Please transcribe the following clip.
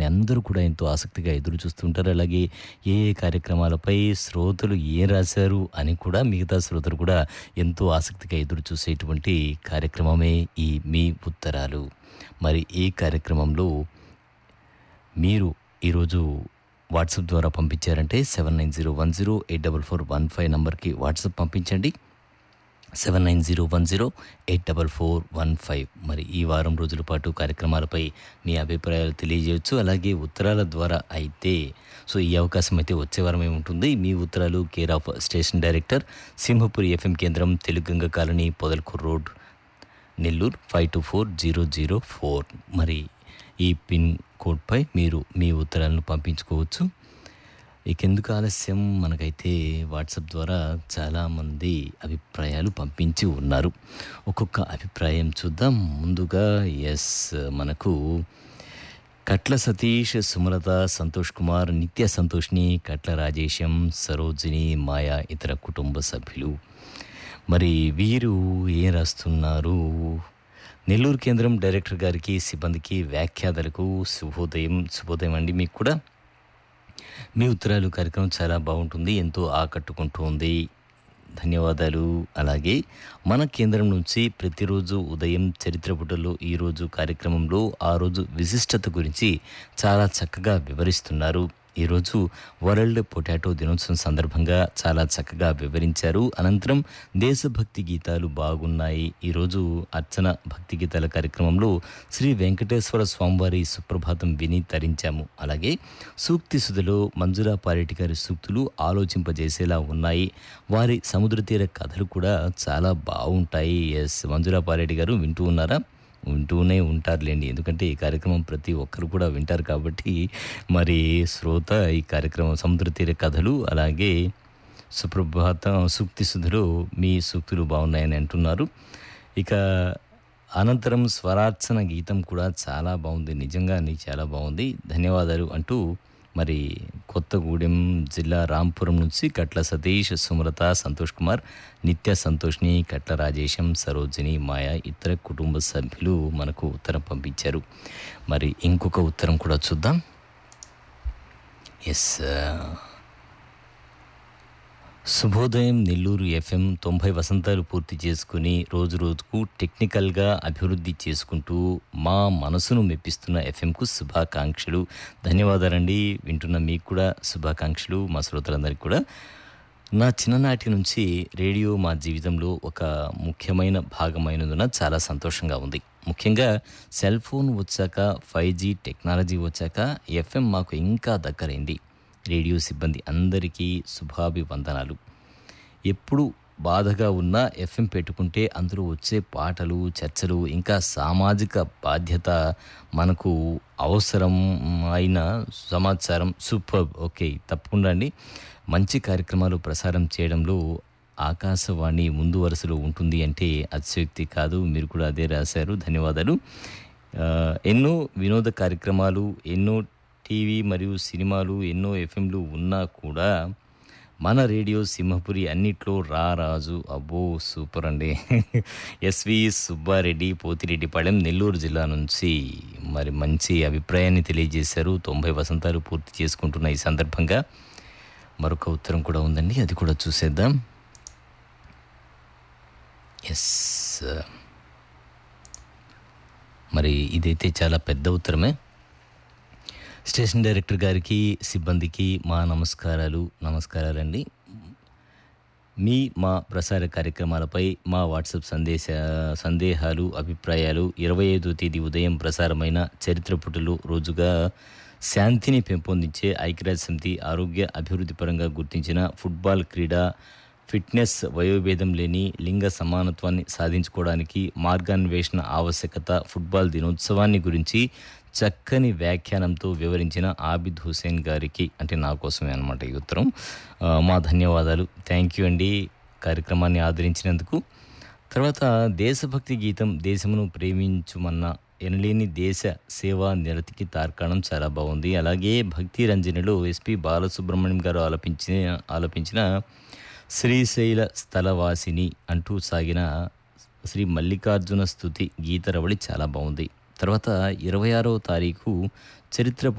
వినాలని అందరూ కూడా ఎంతో ఆసక్తిగా ఎదురు చూస్తుంటారు. అలాగే ఏ ఏ కార్యక్రమాలపై శ్రోతలు ఏం రాశారు అని కూడా మిగతా శ్రోతలు కూడా ఎంతో ఆసక్తిగా ఎదురు చూసేటువంటి కార్యక్రమమే ఈ మీ ఉత్తరాలు. మరి ఈ కార్యక్రమంలో మీరు ఈరోజు వాట్సాప్ ద్వారా పంపించారంటే 7901084415 నంబర్కి వాట్సాప్ పంపించండి. 7901084415. మరి ఈ వారం రోజుల పాటు కార్యక్రమాలపై మీ అభిప్రాయాలు తెలియజేయవచ్చు. అలాగే ఉత్తరాల ద్వారా అయితే ఈ అవకాశం అయితే వచ్చే వారమే ఉంటుంది. మీ ఉత్తరాలు care of station director, Simhapuri FM కేంద్రం, తెలుగంగ కాలనీ, పొదల్కూర్ రోడ్, నెల్లూరు 524004. మరి ఈ పిన్ కోడ్పై మీరు మీ ఉత్తరాలను పంపించుకోవచ్చు. ఇకెందుకు ఆలస్యం, మనకైతే వాట్సాప్ ద్వారా చాలామంది అభిప్రాయాలు పంపించి ఉన్నారు. ఒక్కొక్క అభిప్రాయం చూద్దాం. ముందుగా మనకు కట్ల సతీష్, సుమలత, సంతోష్ కుమార్, నిత్య సంతోష్ని, కట్ల రాజేశం, సరోజిని, మాయా, ఇతర కుటుంబ సభ్యులు. మరి వీరు ఏం రాస్తున్నారు? నెల్లూరు కేంద్రం డైరెక్టర్ గారికి, సిబ్బందికి, వ్యాఖ్యాతలకు శుభోదయం అండి. మీకు కూడా మీ ఉత్తరాలు కార్యక్రమం చాలా బాగుంటుంది, ఎంతో ఆకట్టుకుంటుంది, ధన్యవాదాలు. అలాగే మన కేంద్రం నుంచి ప్రతిరోజు ఉదయం చరిత్ర పుటల్లో ఈరోజు కార్యక్రమంలో ఆ రోజు విశిష్టత గురించి చాలా చక్కగా వివరిస్తున్నారు. ఈరోజు వరల్డ్ పొటాటో దినోత్సవం సందర్భంగా చాలా చక్కగా వివరించారు. అనంతరం దేశభక్తి గీతాలు బాగున్నాయి. ఈరోజు అర్చన భక్తి గీతాల కార్యక్రమంలో శ్రీ వెంకటేశ్వర స్వామివారి సుప్రభాతం విని తరించాము. అలాగే సూక్తి సుధలో మంజులా పారెడ్డి గారి సూక్తులు ఆలోచింపజేసేలా ఉన్నాయి. వారి సముద్ర తీర కథలు కూడా చాలా బాగుంటాయి. మంజులా పారెడ్డి గారు వింటూ ఉన్నారా? వింటూనే ఉంటారులేండి, ఎందుకంటే ఈ కార్యక్రమం ప్రతి ఒక్కరు కూడా వింటారు కాబట్టి. మరి శ్రోత ఈ కార్యక్రమం సముద్ర తీర కథలు, అలాగే సుప్రభాతం, సూక్తి సుధులు మీ సూక్తులు బాగున్నాయని అంటున్నారు. ఇక అనంతరం స్వరార్చన గీతం కూడా చాలా బాగుంది, నిజంగా చాలా బాగుంది, ధన్యవాదాలు అంటూ మరి కొత్తగూడెం జిల్లా రాంపురం నుంచి కట్ల సతీష్, సుమలత, సంతోష్ కుమార్, నిత్య సంతోష్ని, కట్ల రాజేశం, సరోజిని, మాయా, ఇతర కుటుంబ సభ్యులు మనకు ఉత్తరం పంపించారు. మరి ఇంకొక ఉత్తరం కూడా చూద్దాం. శుభోదయం, నెల్లూరు ఎఫ్ఎం 90 వసంతాలు పూర్తి చేసుకుని రోజు రోజుకు టెక్నికల్గా అభివృద్ధి చేసుకుంటూ మా మనసును మెప్పిస్తున్న ఎఫ్ఎంకు శుభాకాంక్షలు. ధన్యవాదాలండి. వింటున్న మీకు కూడా శుభాకాంక్షలు, మా శ్రోతలందరికీ కూడా. నా చిన్ననాటి నుంచి రేడియో మా జీవితంలో ఒక ముఖ్యమైన భాగమైనందున చాలా సంతోషంగా ఉంది. ముఖ్యంగా సెల్ ఫోన్ వచ్చాక, 5G టెక్నాలజీ వచ్చాక ఎఫ్ఎం మాకు ఇంకా దగ్గరైంది. రేడియో సిబ్బంది అందరికీ శుభాభివందనాలు. ఎప్పుడు బాధగా ఉన్న ఎఫ్ఎం పెట్టుకుంటే అందులో వచ్చే పాటలు, చర్చలు, ఇంకా సామాజిక బాధ్యత, మనకు అవసరం అయిన సమాచారం సూపర్. ఓకే, తప్పకుండా అండి. మంచి కార్యక్రమాలు ప్రసారం చేయడంలో ఆకాశవాణి ముందు వరుసలో ఉంటుంది అంటే అతిశయోక్తి కాదు. మీరు కూడా అదే రాశారు, ధన్యవాదాలు. ఎన్నో వినోద కార్యక్రమాలు, ఎన్నో టీవీ మరియు సినిమాలు, ఎన్నో ఎఫ్ఎంలు ఉన్నా కూడా మన రేడియో సింహపురి అన్నిట్లో రారాజు. అబ్బో సూపర్ అండి. ఎస్వి సుబ్బారెడ్డి, పోతిరెడ్డిపాళెం, నెల్లూరు జిల్లా నుంచి మరి మంచి అభిప్రాయాన్ని తెలియజేశారు. 90 వసంతాలు పూర్తి చేసుకుంటున్న ఈ సందర్భంగా మరొక ఉత్తరం కూడా ఉందండి, అది కూడా చూసేద్దాం. మరి ఇదైతే చాలా పెద్ద ఉత్తరమే. స్టేషన్ డైరెక్టర్ గారికి, సిబ్బందికి మా నమస్కారాలండి. మా ప్రసార కార్యక్రమాలపై మా వాట్సాప్ సందేహాలు, అభిప్రాయాలు 25వ తేదీ ఉదయం ప్రసారమైన చరిత్ర పుటలు రోజుగా శాంతిని పెంపొందించే ఐక్యరాజ్య సమితి ఆరోగ్య అభివృద్ధి పరంగా గుర్తించిన ఫుట్బాల్ క్రీడ, ఫిట్నెస్, వయోభేదం లేని లింగ సమానత్వాన్ని సాధించుకోవడానికి మార్గాన్వేషణ ఆవశ్యకత, ఫుట్బాల్ దినోత్సవాన్ని గురించి చక్కని వ్యాఖ్యానంతో వివరించిన ఆబిద్ హుసేన్ గారికి, అంటే నా కోసమే అనమాట ఈ ఉత్తరం, మా ధన్యవాదాలు. థ్యాంక్ యూ అండి కార్యక్రమాన్ని ఆదరించినందుకు. తర్వాత దేశభక్తి గీతం దేశమును ప్రేమించుమన్న ఎనలేని దేశ సేవా నిరతికి తార్కాణం చాలా బాగుంది. అలాగే భక్తి రంజనిలో ఎస్పి బాలసుబ్రహ్మణ్యం గారు ఆలపించిన శ్రీశైల స్థలవాసిని అంటూ సాగిన శ్రీ మల్లికార్జున స్తుతి గీతరవళి చాలా బాగుంది. తర్వాత 26వ తారీఖు చరిత్ర